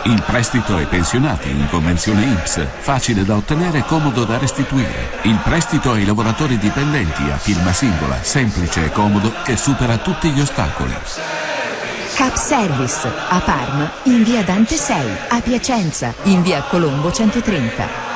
Il prestito ai pensionati in convenzione INPS, facile da ottenere e comodo da restituire. Il prestito ai lavoratori dipendenti a firma singola, semplice e comodo, che supera tutti gli ostacoli. Cap Service, a Parma in via Dante 6, a Piacenza in via Colombo 130.